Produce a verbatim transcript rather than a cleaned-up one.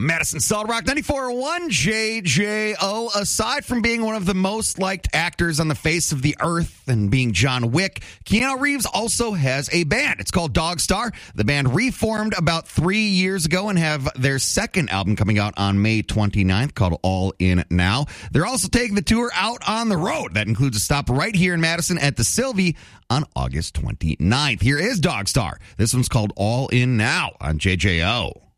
Madison Solid Rock ninety-four point one J J O. Aside from being one of the most liked actors on the face of the earth and being John Wick, Keanu Reeves also has a band. It's called Dogstar. The band reformed about three years ago and have their second album coming out on May twenty-ninth called All In Now. They're also taking the tour out on the road. That includes a stop right here in Madison at the Sylvie on August twenty-ninth. Here is Dogstar. This one's called All In Now on J J O.